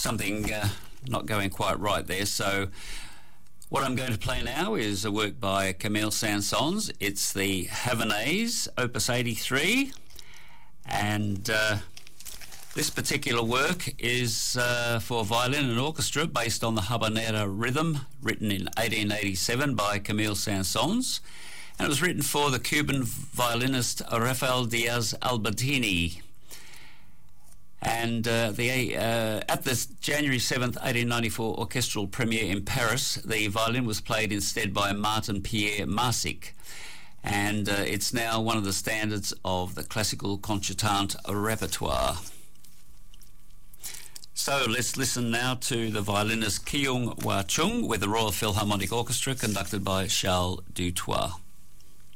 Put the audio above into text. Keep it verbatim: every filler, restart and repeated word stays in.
something uh, not going quite right there. So what I'm going to play now is a work by Camille Saint-Saëns. It's the Havanaise, Opus eighty-three, and uh, this particular work is uh, for violin and orchestra based on the habanera rhythm, written in eighteen eighty-seven by Camille Saint-Saëns, and it was written for the Cuban violinist Rafael Diaz Albertini. And uh, the uh, at the January seventh, eighteen ninety-four orchestral premiere in Paris, the violin was played instead by Martin Pierre Marsic, and uh, it's now one of the standards of the classical concertante repertoire. So let's listen now to the violinist Kyung Hwa Chung with the Royal Philharmonic Orchestra, conducted by Charles Dutoit.